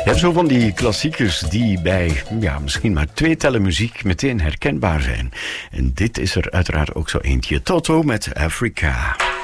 Je hebt zo van die klassiekers die bij misschien maar 2 tellen muziek meteen herkenbaar zijn. En dit is er uiteraard ook zo eentje. Toto met Africa.